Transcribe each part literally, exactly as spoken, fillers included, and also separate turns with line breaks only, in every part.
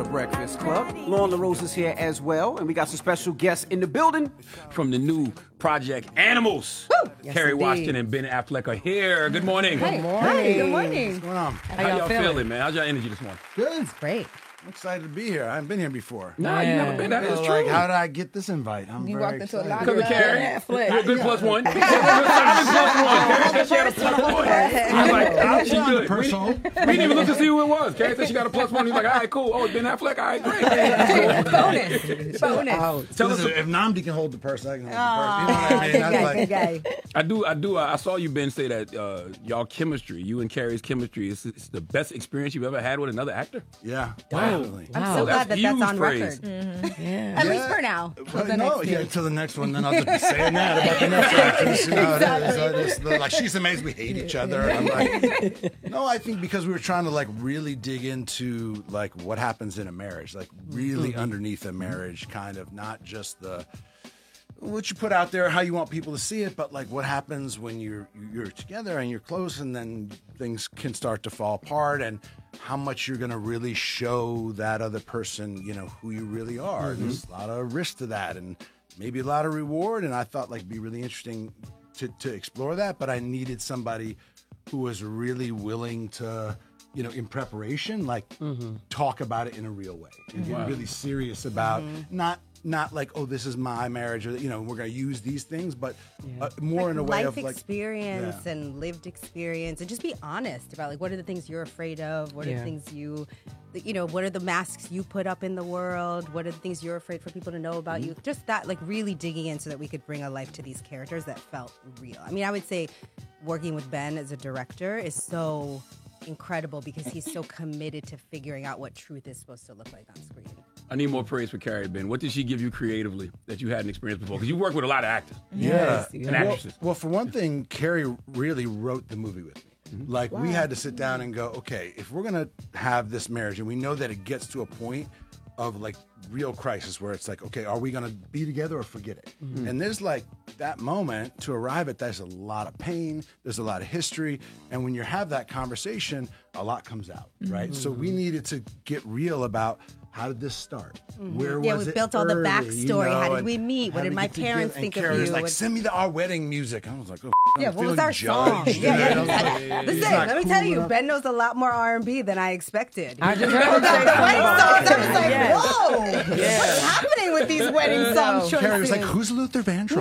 Breakfast Club. Lauren LaRose is here as well, and we got some special guests in the building.
From the new Project Animals.
Yes,
Kerry
indeed.
Washington and Ben Affleck are here. Good morning.
Hey,
Good morning.
Hi, good morning.
What's going on?
How,
How
y'all,
y'all
feeling?
feeling, man? How's your energy this morning?
Good.
Great.
I'm excited to be here. I haven't been here before.
No, you
Yeah.
never been. That is
So,
true.
like, how did I get this invite? I'm
You
very
walked into a
excited.
lot
Because of
of
Carrie.
Affleck.
You're a good plus one. You're a good solid plus one. Carrie said she had a plus one. I was like, oh, she good.
Personal.
We didn't even look to see who it was. Carrie said she got a plus one. He's like, all right, cool. Oh, Ben Affleck. All right, great.
bonus. Bonus.
Tell us.
Listen, if Namdi can hold the purse, I can hold
Aw,
the purse. You know what I mean?
good
That's
guy,
like-
good guy.
I do, I do. Uh, I saw you, Ben, say that uh, y'all chemistry, you and Carrie's chemistry, is it's the best experience you've ever had with another actor.
Yeah, definitely.
I'm
Wow,
so
that's
glad that that's
huge
on
praise.
record.
At
Yeah.
least for now.
But
the
no,
next
yeah,
year.
until the next one, then I'll just be saying that about the next actress. You know, it is, it is, they're like, she's amazing, we hate each other. I'm like, no, I think because we were trying to like really dig into like what happens in a marriage, like really underneath a marriage, kind of not just the what you put out there, how you want people to see it, but like what happens when you're you're together and you're close, and then things can start to fall apart, and how much you're going to really show that other person, you know, who you really are.
Mm-hmm.
There's a lot of risk to that, and maybe a lot of reward. And I thought like it'd be really interesting to to explore that, but I needed somebody who was really willing to, you know, in preparation, like talk about it in a real way and get
Wow.
really serious about not not like, oh, this is my marriage, or you know, we're gonna use these things, but uh, more
Like
in a way
life
of like
experience
yeah.
and lived experience, and just be honest about like what are the things you're afraid of, what are
Yeah.
the things you, you know, what are the masks you put up in the world, what are the things you're afraid for people to know about you. Just that, like really digging in so that we could bring a life to these characters that felt real. I mean, I would say working with Ben as a director is so incredible because he's so committed to figuring out what truth is supposed to look like on screen.
I need more praise for Carrie, Ben. What did she give you creatively that you hadn't experienced before? Because you work with a lot of actors.
Yeah.
And
Well,
actresses.
well, for one thing, Carrie really wrote the movie with me. Like, we had to sit down and go, okay, if we're going to have this marriage, and we know that it gets to a point of like real crisis where it's like, okay, are we going to be together or forget it? And there's like that moment to arrive at, there's a lot of pain, there's a lot of history. And when you have that conversation, a lot comes out, right? So we needed to get real about how did this start? Where
Yeah,
was
we
it
built all the
early,
backstory.
you know,
How did
and
we meet? What
how
did
we
my
get together?
parents
And
think of
Carrie was
you?
like,
What-
send me the our wedding music. I was like, oh, I'm
Yeah, what was
feeling
our song?
judged.
Yeah, yeah.
I was like,
Listen,
he's not
let me
cool
tell you,
enough.
Ben knows a lot more R and B than I expected.
I just
the
heard that.
wedding songs. I was like,
Yes.
whoa, what's happening with these wedding song choices?
Carrie was like, who's Luther Vandross?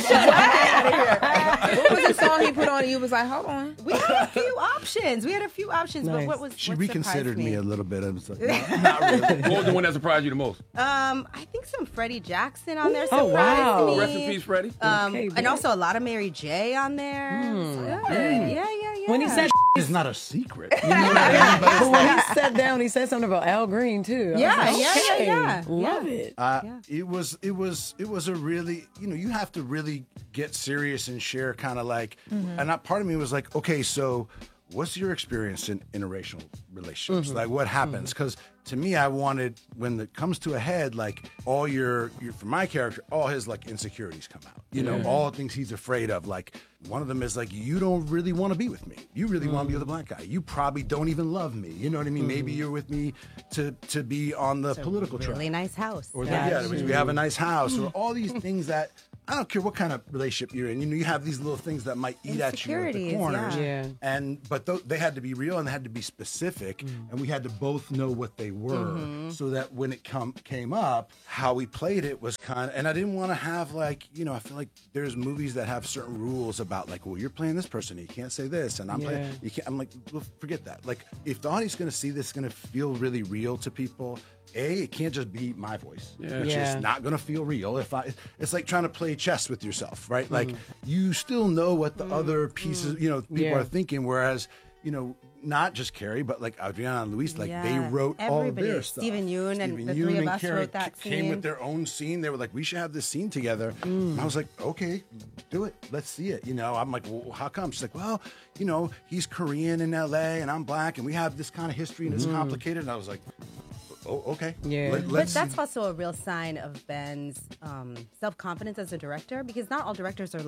What was the song he put on? You was like, hold on.
We had a few options. We had a few options, but
Nice.
what was
She
what
reconsidered
surprised
me
me
a little bit. I was like, no, not really.
What was the one that surprised you the most?
Um, I think some Freddie Jackson on there
Oh,
surprised
wow.
me.
Rest in peace, Freddie.
Um,
Okay,
and
Ben.
also a lot of Mary J on there. So, yeah, yeah, yeah, yeah.
When he said,
It's not a secret. You know what I mean? But
but
it's
when he sat down, he said something about Al Green too. I
Yeah,
was like,
yeah, yeah,
okay,
yeah.
Love
Yeah.
it.
Uh,
Yeah.
It was it was it was a really, you know, you have to really get serious and share kind of like, and that part of me was like, okay, so what's your experience in interracial relationships? Like what happens? Because to me, I wanted, when it comes to a head, like all your, your for my character, all his like insecurities come out. You know, all the things he's afraid of. Like one of them is like, you don't really want to be with me. You really want to be with a black guy. You probably don't even love me. You know what I mean? Maybe you're with me to to be on the political track.
Really nice house.
Or
Yeah.
that, yeah, we have a nice house, or all these things that I don't care what kind of relationship you're in. You know, you have these little things that might eat at you at the
Insecurities,
corners.
yeah.
Yeah.
And but th- they had to be real and they had to be specific, and we had to both know what they were, so that when it come came up, how we played it was kind of. And I didn't want to have like, you know, I feel like there's movies that have certain rules about like, well, you're playing this person, you can't say this, and I'm
Yeah.
playing. You can't. I'm like, well, forget that. Like, if the audience is going to see this, going to feel really real to people. A, it can't just be my voice.
Yeah.
It's
Yeah.
just not gonna feel real. If I, it's like trying to play chess with yourself, right? Like
Mm-hmm.
you still know what the other pieces, you know, people
Yeah.
are thinking. Whereas, you know, not just Carrie, but like Adriana and Luis, like they
Yeah.
wrote all
Everybody.
their stuff.
Stephen Yoon and
Stephen
the
Yoon
three of
and
us
Carrie
wrote that
c- came
scene.
with their own scene. They were like, we should have this scene together. And I was like, okay, do it. Let's see it. You know, I'm like, well, how come? She's like, well, you know, he's Korean in L A and I'm black and we have this kind of history and it's complicated. And I was like, oh, okay.
Yeah.
Let,
But
let's
that's also a real sign of Ben's um, self-confidence as a director, because not all directors are like,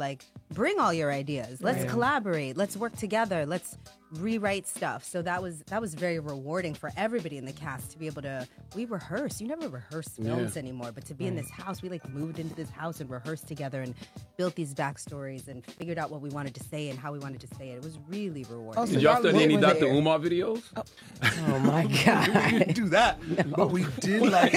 bring all your ideas. Let's
Right.
collaborate. Let's work together. Let's rewrite stuff. So that was that was very rewarding for everybody in the cast to be able to. We rehearse. You never rehearse films
Yeah.
anymore, but to be in this house, we like moved into this house and rehearsed together and built these backstories and figured out what we wanted to say and how we wanted to say it. It was really rewarding.
Oh, so
Did y'all
y'all
study
lit
any
were
Doctor
there.
Umar videos?
Oh my
We
God.
didn't do that, but we did like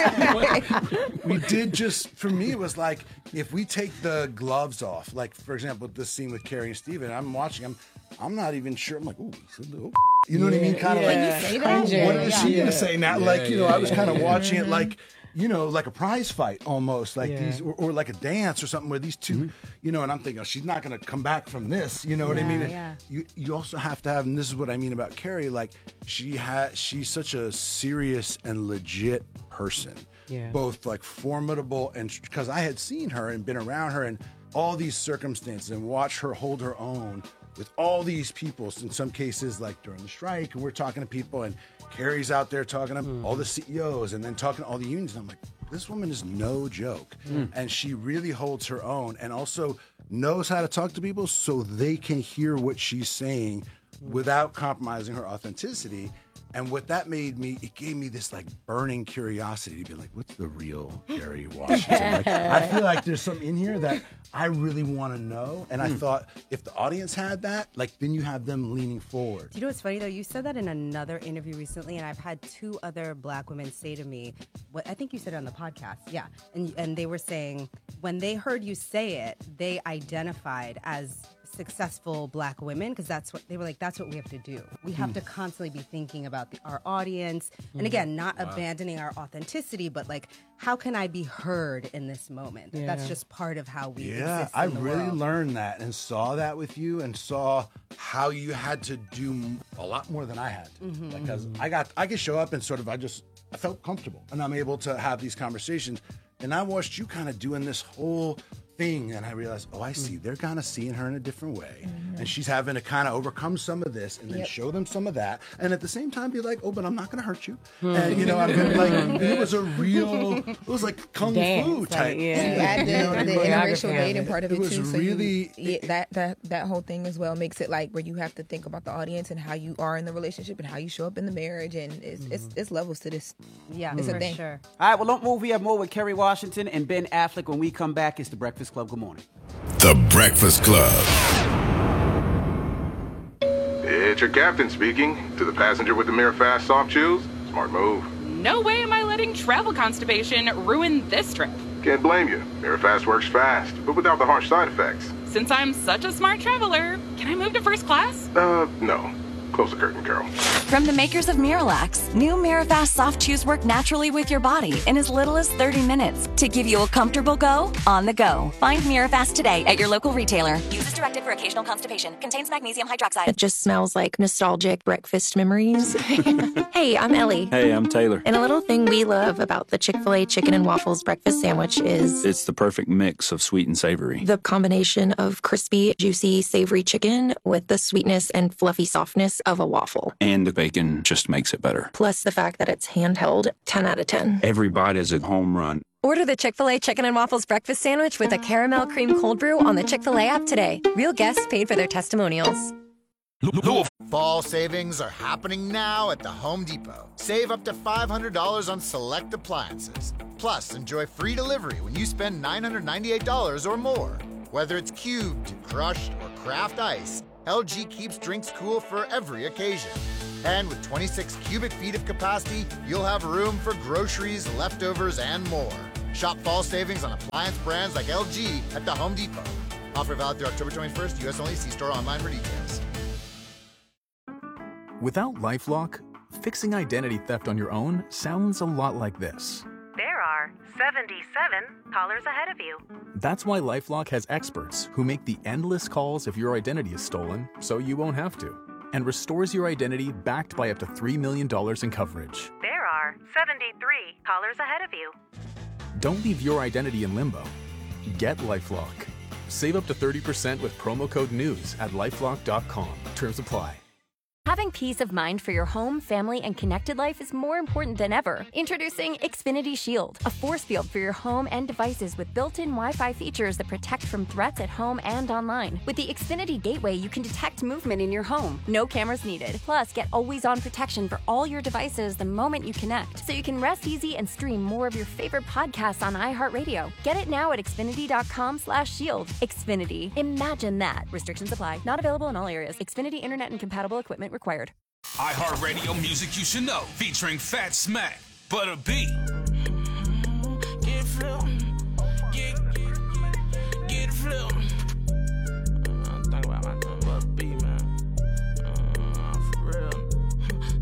we did just for me it was like if we take the gloves off, like for example this scene with Carrie and Steven, I'm watching I'm I'm not even sure. I'm like, ooh, he's a little you know what I mean? Kind of
Yeah.
Can you
like
say
Cringe.
that?
what is she
Yeah.
gonna say now?
Yeah,
like, you know,
yeah,
I was
yeah,
kind of
yeah.
watching it like, you know, like a prize fight almost, like
Yeah.
these, or, or like a dance or something where these 2
Mm-hmm.
you know, and I'm thinking, oh, she's not gonna come back from this, you know what I
Yeah,
mean?
yeah.
You you also have to have, and this is what I mean about Carrie, like she had, she's such a serious and legit person,
Yeah.
both like formidable and because I had seen her and been around her in all these circumstances and watched her hold her own with all these people, in some cases like during the strike, and we're talking to people, and Carrie's out there talking to all the C E Os and then talking to all the unions. And I'm like, this woman is no joke. And she really holds her own and also knows how to talk to people so they can hear what she's saying without compromising her authenticity. And what that made me, it gave me this like burning curiosity to be like, what's the real Kerry Washington? Like, I feel like there's something in here that I really want to know. And I thought if the audience had that, like then you have them leaning forward.
You know what's funny though? You said that in another interview recently, and I've had two other Black women say to me, "What I think you said it on the podcast, yeah." And and they were saying when they heard you say it, they identified as successful Black women because that's what they were like. That's what we have to do. We have to constantly be thinking about the, our audience, and again, not abandoning our authenticity, but like, how can I be heard in this moment? That's
Yeah.
just part of how we.
Yeah,
exist
I
in the
really
world.
learned that and saw that with you and saw how you had to do m- a lot more than I had to.
Mm-hmm.
Because I got, I could show up and sort of, I just, I felt comfortable and I'm able to have these conversations. And I watched you kind of doing this whole thing and I realized, oh, I see, they're kind of seeing her in a different way. And she's having to kind of overcome some of this and then
Yep.
show them some of that. And at the same time be like, oh, but I'm not going to hurt you. And, you know, I'm gonna, like, it was a real, it was like kung
Dance,
fu
like,
type.
yeah.
thing,
You add the,
you know what I
the
mean?
interracial
Choreography
dating
of it.
part of
It
it,
was
too. So
really-
you, yeah, that that that whole thing as well makes it like where you have to think about the audience and how you are in the relationship and how you show up in the marriage, and it's it's, it's levels to this.
Yeah,
It's a
for
thing.
sure.
All right, well, don't move. We have more with Kerry Washington and Ben Affleck. When we come back, it's The Breakfast Club. Good morning.
The Breakfast Club.
It's your captain speaking. To the passenger with the Mirror Fast soft chews, smart move.
No way am I letting travel constipation ruin this trip.
Can't blame you. Mirror Fast works fast, but without the harsh side effects.
Since I'm such a smart traveler, can I move to first class?
Uh, no. Close the curtain, girl.
From the makers of Miralax, new Mirafast soft chews work naturally with your body in as little as thirty minutes to give you a comfortable go on the go. Find Mirafast today at your local retailer. Use as directed for occasional constipation. Contains magnesium hydroxide.
It just smells like nostalgic breakfast memories. Hey, I'm Ellie.
Hey, I'm Taylor.
And a little thing we love about the Chick-fil-A chicken and waffles breakfast sandwich is
It's the perfect mix of sweet and savory.
the combination of crispy, juicy, savory chicken with the sweetness and fluffy softness of a waffle.
And the bacon just makes it better.
Plus the fact that it's handheld, ten out of ten.
Every bite is a home run.
Order the Chick-fil-A chicken and waffles breakfast sandwich with a caramel cream cold brew on the Chick-fil-A app today. Real guests paid for their testimonials.
Fall savings are happening now at the Home Depot. Save up to five hundred dollars on select appliances. Plus, enjoy free delivery when you spend nine hundred ninety-eight dollars or more. Whether it's cubed, crushed, or craft ice, L G keeps drinks cool for every occasion. And with twenty-six cubic feet of capacity, you'll have room for groceries, leftovers, and more. Shop fall savings on appliance brands like L G at the Home Depot. Offer valid through October twenty-first, U S only. See store online for details.
Without LifeLock, fixing identity theft on your own sounds a lot like this.
There are seventy-seven callers ahead of you.
That's why LifeLock has experts who make the endless calls if your identity is stolen, so you won't have to, and restores your identity backed by up to three million dollars in coverage.
There are seventy-three callers ahead of you.
Don't leave your identity in limbo. Get LifeLock. Save up to thirty percent with promo code NEWS at lifelock dot com. Terms apply.
Having peace of mind for your home, family, and connected life is more important than ever. Introducing Xfinity Shield, a force field for your home and devices with built-in Wi-Fi features that protect from threats at home and online. With the Xfinity Gateway, you can detect movement in your home. No cameras needed. Plus, get always-on protection for all your devices the moment you connect, so you can rest easy and stream more of your favorite podcasts on iHeartRadio. Get it now at Xfinity.com slash shield. Xfinity. Imagine that. Restrictions apply. Not available in all areas. Xfinity Internet and compatible equipment required.
iHeartRadio music you should know, featuring Fat Smack, Butter B,